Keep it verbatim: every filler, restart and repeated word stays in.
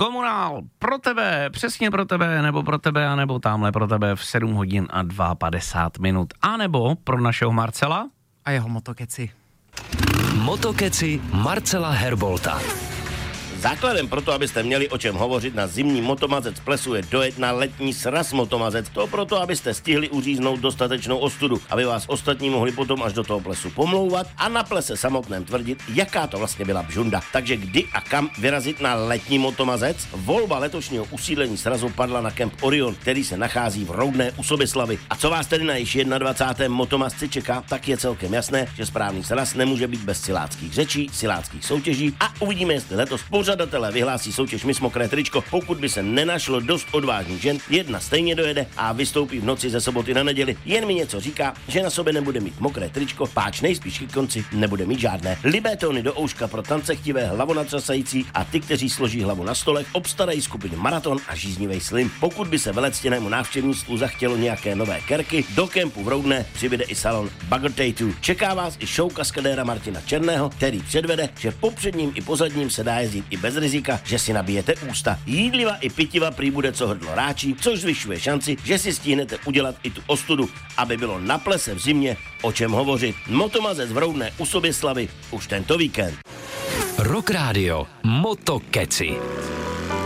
Komunál pro tebe, přesně pro tebe, nebo pro tebe, anebo tamhle pro tebe v sedm hodin a padesát dva minut. A nebo pro našeho Marcela a jeho motokeci. Motokeci Marcela Herbolta. Základem pro to, abyste měli o čem hovořit na zimní Motomazec plesu, je dojet na letní sraz Motomazec. To proto, abyste stihli uříznout dostatečnou ostudu, aby vás ostatní mohli potom až do toho plesu pomlouvat a na plese samotném tvrdit, jaká to vlastně byla bžunda. Takže kdy a kam vyrazit na letní Motomazec? Volba letošního usídlení srazu padla na kemp Orion, který se nachází v Roudné u Soběslavy. A co vás tedy na již dvacátém prvním Motomazci čeká, tak je celkem jasné, že správný sraz nemůže být bez siláckých řečí, siláckých soutěží a uvidíme, jestli letos pořadatelé vyhlásí soutěž Miss Mokré tričko. Pokud by se nenašlo dost odvážných žen, jedna stejně dojede a vystoupí v noci ze soboty na neděli. Jen mi něco říká, že na sobě nebude mít mokré tričko, páč nejspíš ke konci nebude mít žádné. Libé tóny do ouška pro tancechtivé, hlavonatřasající a ty, kteří složí hlavu na stolech, obstarají skupiny Maraton a žíznivej Slim. Pokud by se velectěnému návštěvnictvu zachtělo nějaké nové kerky, do kempu v Roudné přibude i salon Bugger Tattoo. Čeká vás i show kaskadéra Martina Černého, který předvede, že po předním i pozadním se dá jezdit i bez rizika, že si nabijete ústa. Jídliva i pitiva prý bude co hrdlo ráčí, což zvyšuje šanci, že si stihnete udělat i tu ostudu, aby bylo na plese v zimě o čem hovořit. Motomazec v Roudné u Soběslavy už tento víkend. Rock Radio Motokeci.